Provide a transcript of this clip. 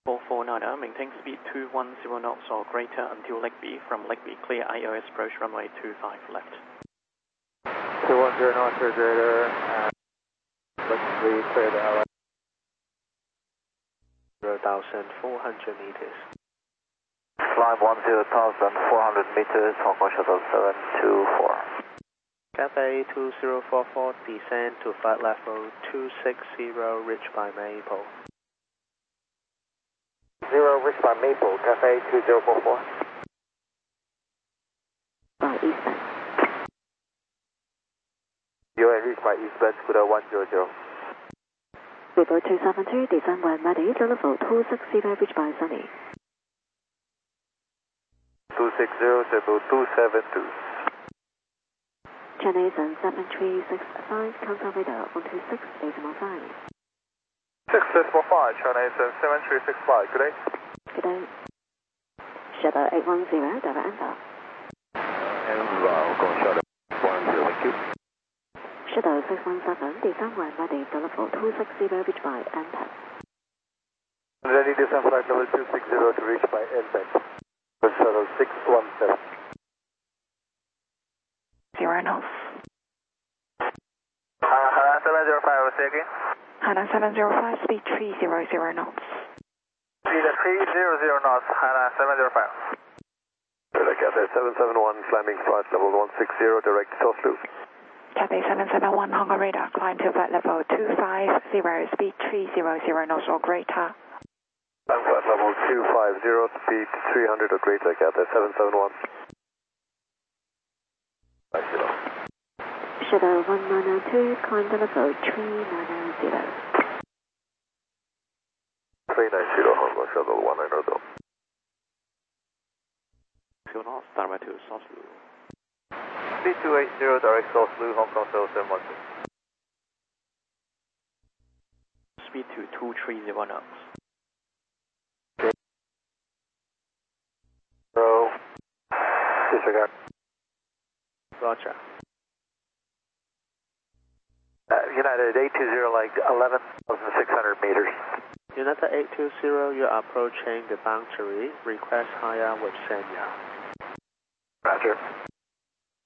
449er, maintain speed 210 knots or greater until Lake B. From Lake B, clear ILS approach runway 25 left. 210 knots or greater, and Lake B, clear the LS. 0,400 meters. Climb 10,400 meters, Hong Kong Shuttle 724. Cathay 2044, descend to flight level 260, reached by Maple. 0, reached by Maple, Cathay 2044. By eastbound. UA reached by eastbound, Scooter 100. Report 272, descend when ready, level 260, reached by Sunny. 260, Cebu 272. Chennai Sun 7365, contact radar 126.5. 6.5, China Eastern 7365, good day. Good day. Shuttle 810, direct enter. Hong Kong Shuttle 10, thank you. Shuttle 617, descend when ready, level 260, reached by NPAD. Ready descent flight level 260 to reach by NPAD. Shuttle 617. 0 knots. Hainan 705, say again. Hainan 705, speed 300 knots. Speed at 300 knots, Hainan 705. Cathay 771, climbing flight level 160, direct to Oslo. Cathay 771, Hong Kong radar, climb to flight level 250, speed 300 knots or greater. Climb flight level 250, speed 300 or greater, Cathay 771. Shuttle 1902, climb to level 390. 390, Hong Kong Shuttle 190. 2 knots, direct to Oslo. Speed 280, direct to Oslo, Hong Kong Shuttle 712. Speed to 230 knots. So, disregard. Roger. United 820, like 11,600 meters. United 820, you're approaching the boundary. Request higher with Shenya. Roger.